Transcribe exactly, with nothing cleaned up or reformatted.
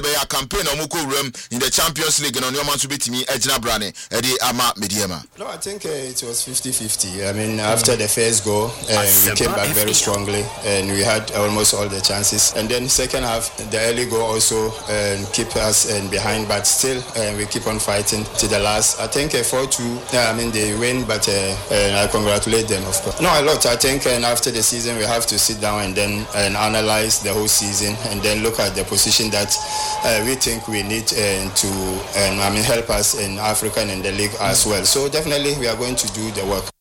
the be a campaign omuko room in the Champions League and on your man to beat me Ejina Brane Eddie Ama Mediema. No, I think uh, it was fifty-fifty. I mean, after the first goal, uh, we came back very strongly and we had almost all the chances. And then second half, the early goal also uh, keep us uh, behind, but still uh, we keep on fighting to the last. I think uh, four two, yeah, I mean, they win, but uh, uh, I congratulate them, of course. No, a lot. I think uh, after the season, we have to sit down and then and analyze the whole season and then look at the position that uh, we think we need uh, to um, I mean, help us in Africa and in the league as well. So definitely we are going to do the work.